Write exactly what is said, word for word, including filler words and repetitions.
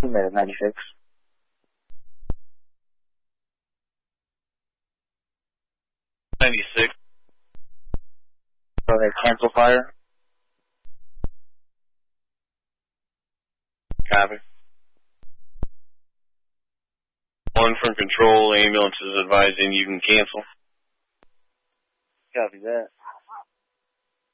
Minute ninety-six. ninety-six. Go ahead, cancel fire. Copy. One from control, ambulance is advising you can cancel. Copy that.